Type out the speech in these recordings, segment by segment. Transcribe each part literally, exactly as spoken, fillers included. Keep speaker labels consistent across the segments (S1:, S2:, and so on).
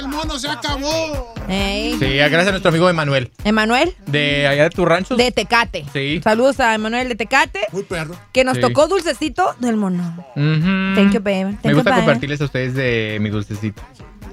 S1: del mono se acabó.
S2: Ey.
S3: Sí, gracias a nuestro amigo Emanuel.
S2: Emanuel.
S3: De allá de tu rancho.
S2: De Tecate.
S3: Sí.
S2: Saludos a Emanuel de Tecate.
S1: Muy perro.
S2: Que nos
S3: Sí.
S2: tocó dulcecito del mono.
S3: Uh-huh.
S2: Thank you, baby. Thank
S3: Me
S2: you,
S3: gusta
S2: baby.
S3: compartirles a ustedes de mi dulcecito.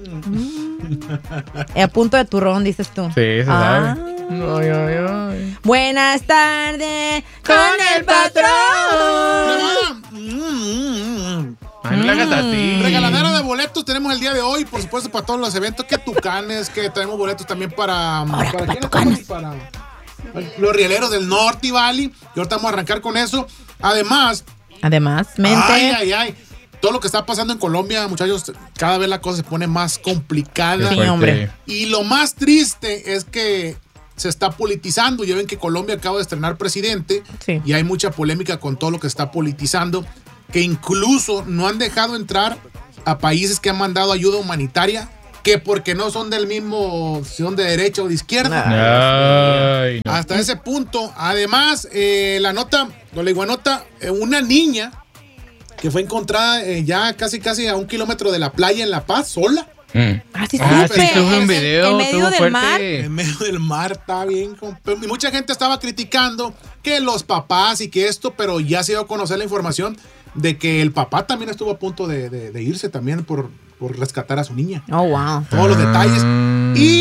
S2: Eh, a punto de turrón, dices tú.
S3: Sí, se
S2: Ah.
S3: sabe. Ay, ay, ay.
S2: Buenas tardes con el patrón.
S3: Ay, no le hagas así.
S1: Regaladera de boletos tenemos el día de hoy, por supuesto, para todos los eventos. Que Tucanes, que tenemos boletos también para.
S2: Ahora,
S1: ¿Para
S2: para
S1: quiénes
S2: Tucanes.
S1: estamos? Para los rieleros del Norte Valley. Y ahorita vamos a arrancar con eso. Además.
S2: Además, mente.
S1: Ay, ay, ay. Todo lo que está pasando en Colombia, muchachos, cada vez la cosa se pone más complicada.
S2: Sí, hombre.
S1: Y lo más triste es que se está politizando. Ya ven que Colombia acaba de estrenar presidente.
S2: Sí.
S1: Y hay mucha polémica con todo lo que está politizando. Que incluso no han dejado entrar a países que han mandado ayuda humanitaria. Que porque no son del mismo, son de derecha o de izquierda.
S3: Ay, no.
S1: Hasta ese punto. Además, eh, la nota, la iguanota, eh, una niña que fue encontrada eh, ya casi casi a un kilómetro de la playa en La Paz, sola.
S3: Mm.
S2: Ah, sí,
S3: Ah,
S2: supe.
S3: sí, tuve un
S2: En-
S3: video.
S2: En medio
S3: estuvo
S2: del
S3: fuerte.
S2: mar.
S1: En medio del mar, está bien. con- pero mucha gente estaba criticando que los papás y que esto, pero ya se dio a conocer la información de que el papá también estuvo a punto de, de- de irse también por, por rescatar a su niña.
S2: Oh, wow.
S1: Todos los detalles. Y